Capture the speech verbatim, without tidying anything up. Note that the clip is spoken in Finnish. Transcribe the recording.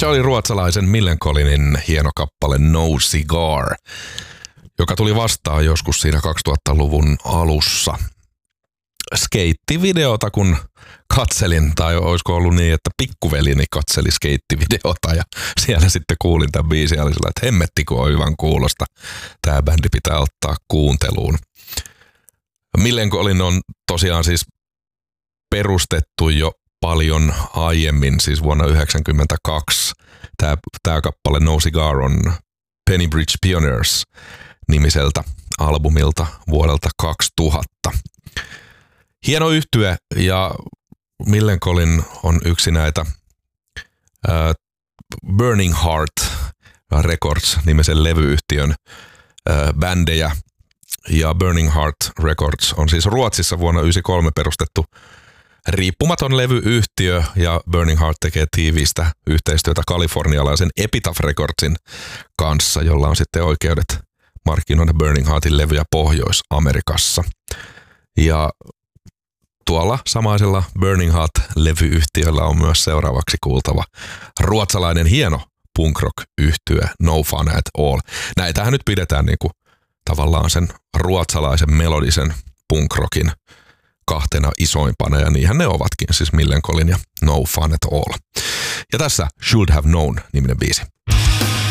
Se oli ruotsalaisen Millencolinin hieno kappale No Cigar, joka tuli vastaan joskus siinä kaksituhattaluvun alussa. Skeittivideota kun katselin, tai olisiko ollut niin, että pikkuvelini katseli skeittivideota ja siellä sitten kuulin tämän biisin ja oli sillä, että hemmetti kun on hyvän kuulosta. Tämä bändi pitää ottaa kuunteluun. Millencolin on tosiaan siis perustettu jo paljon aiemmin, siis vuonna yhdeksänkymmentäkaksi. Tämä, tämä kappale No Cigar on Pennybridge Pioneers nimiseltä albumilta vuodelta kaksituhatta. Hieno yhtye ja Millencolin on yksi näitä äh, Burning Heart Records nimisen levyyhtiön äh, bändejä. Ja Burning Heart Records on siis Ruotsissa vuonna yhdeksänkymmentäkolme perustettu riippumaton levyyhtiö ja Burning Heart tekee tiivistä yhteistyötä kalifornialaisen Epitaph Recordsin kanssa, jolla on sitten oikeudet markkinoida Burning Heartin levyjä Pohjois-Amerikassa. Ja tuolla samaisella Burning Heart-levyyhtiöllä on myös seuraavaksi kuultava ruotsalainen hieno punk rock-yhtye No Fun at All. Näitähän nyt pidetään niinku tavallaan sen ruotsalaisen melodisen punk rockin kahtena isoimpana, ja niinhän ne ovatkin, siis Millencolin ja No Fun at All. Ja tässä Should Have Known -niminen biisi.